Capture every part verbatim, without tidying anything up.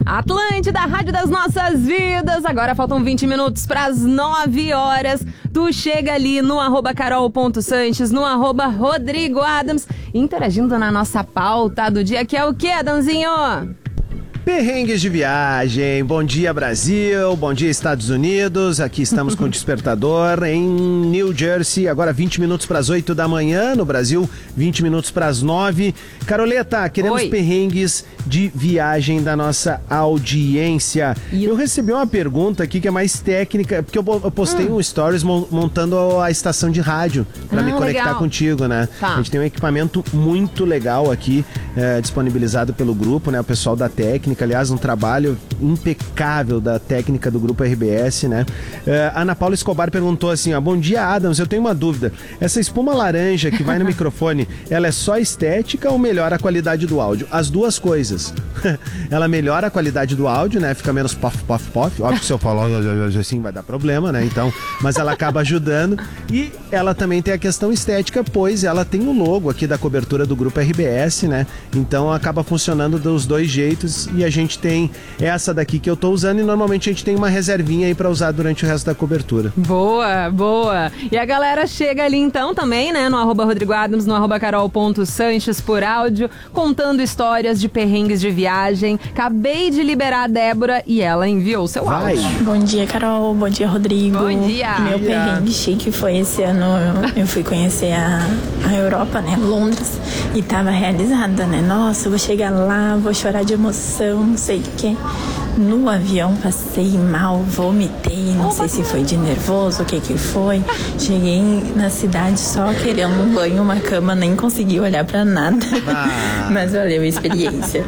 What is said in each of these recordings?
Atlântida, a rádio das nossas vidas. Agora faltam vinte minutos para as nove horas. Tu chega ali no arroba carol.sanches, no arroba Rodrigo Adams, interagindo na nossa pauta do dia, que é o que, Adamzinho? Perrengues de viagem. Bom dia, Brasil. Bom dia, Estados Unidos. Aqui estamos com o Despertador em New Jersey. Agora vinte minutos para as oito da manhã. No Brasil, vinte minutos para as nove. Caroleta, queremos Oi. perrengues de viagem da nossa audiência. E- Eu recebi uma pergunta aqui que é mais técnica, porque eu bo- eu postei Hum. um stories mon- montando a estação de rádio para Ah, me conectar legal. contigo, né? Tá. A gente tem um equipamento muito legal aqui, eh, disponibilizado pelo grupo, né? O pessoal da técnica, aliás, um trabalho impecável da técnica do grupo R B S, né? Eh, Ana Paula Escobar perguntou assim, ó, bom dia, Adams, eu tenho uma dúvida. Essa espuma laranja que vai no microfone, ela é só estética ou melhora a qualidade do áudio? As duas coisas. Ela melhora a qualidade do áudio, né? Fica menos pof, pof, pof. Óbvio que se eu falar assim vai dar problema, né? Então, mas ela acaba ajudando. E ela também tem a questão estética, pois ela tem o logo aqui da cobertura do grupo R B S, né? Então acaba funcionando dos dois jeitos. E a gente tem essa daqui que eu tô usando e normalmente a gente tem uma reservinha aí pra usar durante o resto da cobertura. Boa, boa. E a galera chega ali então também, né? No arroba Rodrigo Adams, no arroba carol.sanches por áudio, contando histórias de perrengues de viagem. Acabei de liberar a Débora e ela enviou seu Vai. áudio. Bom dia, Carol. Bom dia, Rodrigo. Bom dia. Meu Bom dia. perrengue chique foi esse ano. Eu, eu fui conhecer a, a Europa, né? Londres. E tava realizada, né? Nossa, eu vou chegar lá, vou chorar de emoção, não sei o quê. No avião passei mal, vomitei, não sei se foi de nervoso, o que que foi. Cheguei na cidade só querendo um banho, uma cama, nem consegui olhar pra nada. Ah. Mas valeu a experiência.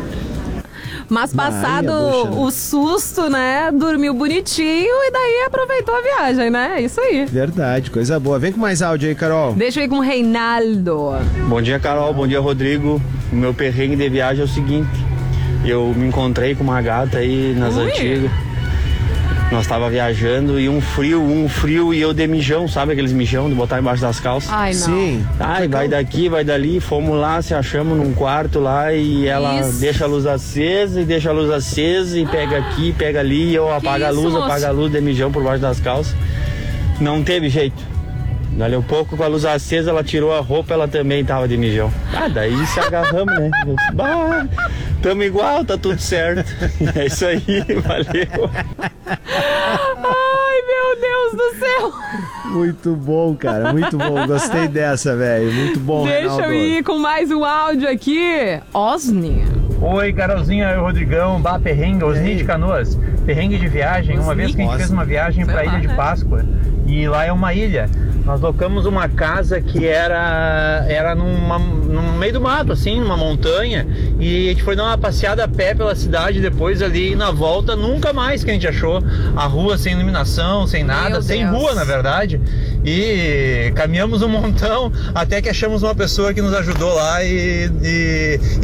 Mas passado Maria, bucha, né? o susto, né? Dormiu bonitinho e daí aproveitou a viagem, né? Isso aí. Verdade, coisa boa. Vem com mais áudio aí, Carol. Deixa eu ir com o Reinaldo. Bom dia, Carol. Bom dia, Rodrigo. O meu perrengue de viagem é o seguinte. Eu me encontrei com uma gata aí nas Ui. antigas. Nós tava viajando e um frio, um frio e eu de mijão, sabe aqueles mijão de botar embaixo das calças? Ai, não. Sim. Ai, vai daqui, vai dali, fomos lá, se achamos num quarto lá e ela Isso. deixa a luz acesa e deixa a luz acesa e pega aqui, pega ali e eu apago a isso, luz, moço? apago a luz de mijão por baixo das calças. Não teve jeito. Dali um pouco com a luz acesa, ela tirou a roupa, ela também tava de mijão. Ah, daí se agarramos, né? Eu disse, bah, tamo igual, tá tudo certo. É isso aí, valeu. Ai, meu Deus do céu. Muito bom, cara, muito bom. Gostei dessa, velho. Muito bom, Deixa Reinaldo. eu ir com mais um áudio aqui. Osni. Oi, Carolzinha, eu, Rodrigão, Bah, perrengue, Osni de Canoas. Perrengue de viagem, uma Osni? vez que a gente Nossa. fez uma viagem Sei para a lá, Ilha de né? Páscoa, e lá é uma ilha. Nós locamos uma casa que era, era numa, no meio do mato, assim, numa montanha, e a gente foi dar uma passeada a pé pela cidade depois ali, e na volta, nunca mais que a gente achou a rua sem iluminação, sem nada, Meu sem Deus. rua, na verdade, e caminhamos um montão até que achamos uma pessoa que nos ajudou lá e... e